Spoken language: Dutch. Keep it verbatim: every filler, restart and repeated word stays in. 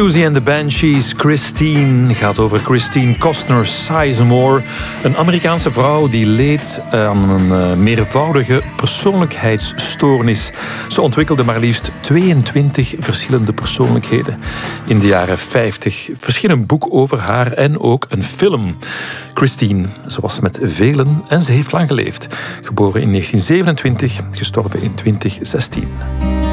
Siouxsie and the Banshees. Christine gaat over Christine Costner Sizemore. Een Amerikaanse vrouw die leed aan een uh, meervoudige persoonlijkheidsstoornis. Ze ontwikkelde maar liefst tweeëntwintig verschillende persoonlijkheden in de jaren vijftig. Verscheen een boek over haar en ook een film. Christine, ze was met velen en ze heeft lang geleefd. Geboren in negentien zevenentwintig, gestorven in twintig zestien.